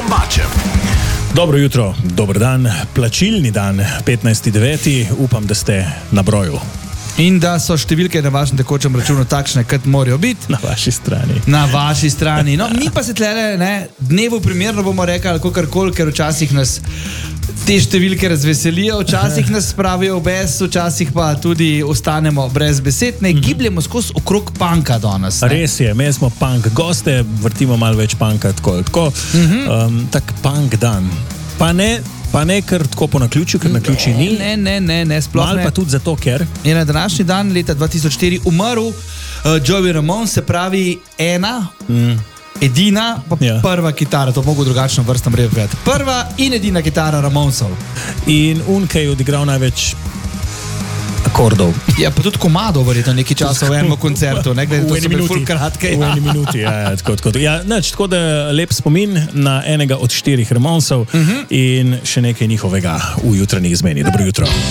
Kovačem. Dobro jutro, dober dan, plačilni dan, 15.9. Upam, da ste na broju. In da so številke na vašem tekočem računu takšne, kot morajo biti. Na vaši strani. Na vaši strani. No, mi pa se tlele, dnevu primerno bomo rekli, kakorkoli, ker včasih nas te številke razveselijo, včasih nas spravijo v bes, včasih pa tudi ostanemo brez besed. Gibljemo skozi okrog punka danes. Res je, mi smo punk goste, vrtimo malo več punka, tako. Tak punk dan. Pa ne kar tako po naključju, ker naključji ni. Ne, sploh ne. Pa tudi zato, ker je na današnji dan leta 2004 umrl Joey Ramone, se pravi edina, pa prva kitara, to mogo drugačno vrstam reči. Prva in edina kitara Ramonesov. In kaj je odigral največ akordov. Ja, pa tudi komadov verjetno nekaj časa v enem koncertu, ne, glede, to so bili ful kratke. V eni minuti, tako. Ja, tako da lep spomin na enega od 4 Ramonesov in še nekaj njihovega v jutranjih zmeni. Dobro jutro.